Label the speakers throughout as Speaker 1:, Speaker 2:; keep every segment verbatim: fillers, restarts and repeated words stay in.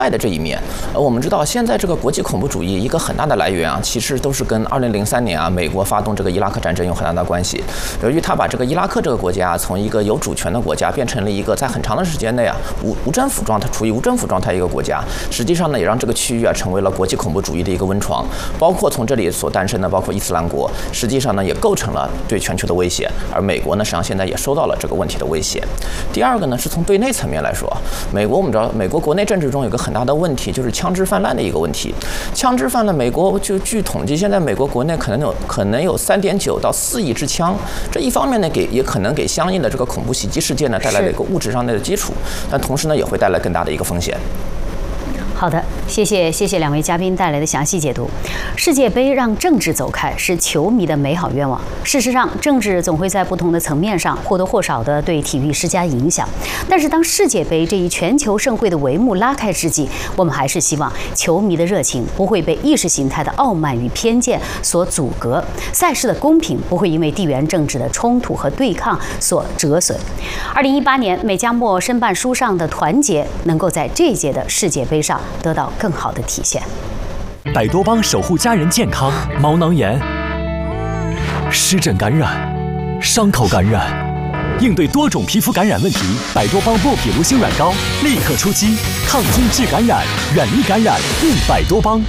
Speaker 1: 外的这一面，呃，我们知道现在这个国际恐怖主义一个很大的来源啊，其实都是跟二零零三年啊美国发动这个伊拉克战争有很大的关系。由于他把这个伊拉克这个国家从一个有主权的国家变成了一个在很长的时间内啊无无政府状态、处于无政府状态一个国家，实际上呢也让这个区域啊成为了国际恐怖主义的一个温床。包括从这里所诞生的，包括伊斯兰国，实际上呢也构成了对全球的威胁。而美国呢，实际上现在也受到了这个问题的威胁。第二个呢是从对内层面来说，美国我们知道，美国国内政治中有个很大的问题，就是枪支泛滥的一个问题。枪支泛滥，美国就据统计，现在美国国内可能有可能有三点九到四亿支枪。这一方面呢，给也可能给相应的这个恐怖袭击事件呢带来了一个物质上的基础，但同时呢也会带来更大的一个风险。
Speaker 2: 好的，谢谢谢谢两位嘉宾带来的详细解读。世界杯让政治走开，是球迷的美好愿望。事实上，政治总会在不同的层面上或多或少地对体育施加影响。但是，当世界杯这一全球盛会的帷幕拉开之际，我们还是希望球迷的热情不会被意识形态的傲慢与偏见所阻隔，赛事的公平不会因为地缘政治的冲突和对抗所折损。二零一八年美加墨申办书上的团结，能够在这届的世界杯上得到更好的体现。
Speaker 3: 百多邦守护家人健康，毛囊炎、湿疹感染、伤口感染，应对多种皮肤感染问题，百多邦莫比卢星软膏立刻出击，抗菌治感染，远离感染，用百多邦。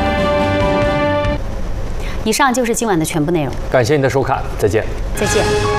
Speaker 2: 以上就是今晚的全部内容，
Speaker 4: 感谢您的收看，再见。
Speaker 2: 再见。